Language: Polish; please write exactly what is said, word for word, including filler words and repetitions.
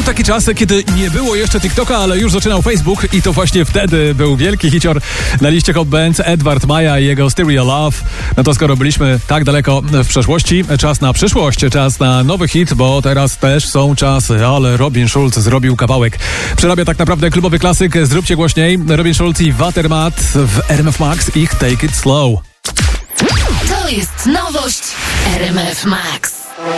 taki czas, kiedy nie było jeszcze TikToka, ale już zaczynał Facebook i to właśnie wtedy był wielki hicior na liście Hot Bands Edward Maja i jego Stereo Love. No to skoro byliśmy tak daleko w przeszłości, czas na przyszłość, czas na nowy hit, bo teraz też są czasy, ale Robin Schulz zrobił kawałek. Przerabia tak naprawdę klubowy klasyk, zróbcie głośniej. Robin Schulz i Watermat w R M F Max, ich Take It Slow. To jest nowość R M F Max.